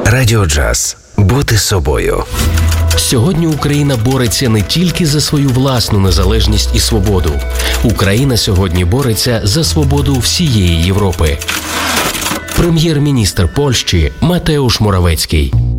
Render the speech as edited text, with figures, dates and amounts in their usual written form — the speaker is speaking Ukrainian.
Радіо Джаз. Бути собою. Сьогодні Україна бореться не тільки за свою власну незалежність і свободу. Україна сьогодні бореться за свободу всієї Європи. Прем'єр-міністр Польщі Матеуш Моравецький.